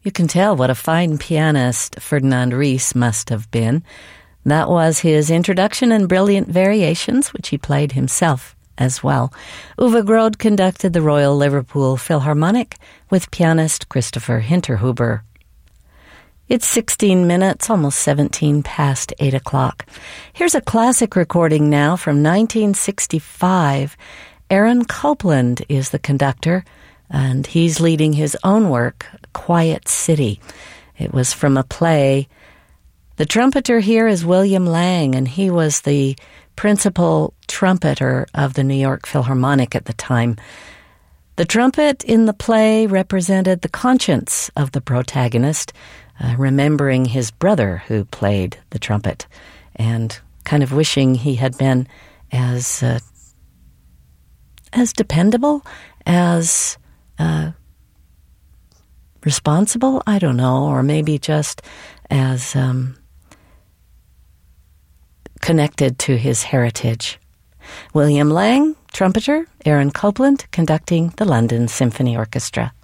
You can tell what a fine pianist Ferdinand Ries must have been. That was his introduction and brilliant variations, which he played himself as well. Uwe Groth conducted the Royal Liverpool Philharmonic with pianist Christopher Hinterhuber. It's 16 minutes, almost 17 past 8 o'clock. Here's a classic recording now from 1965. Aaron Copland is the conductor, and he's leading his own work, Quiet City. It was from a play. The trumpeter here is William Lang, and he was the principal trumpeter of the New York Philharmonic at the time. The trumpet in the play represented the conscience of the protagonist, remembering his brother who played the trumpet, and kind of wishing he had been as dependable, as responsible, I don't know, or maybe just as connected to his heritage. William Lang, trumpeter, Aaron Copland conducting the London Symphony Orchestra.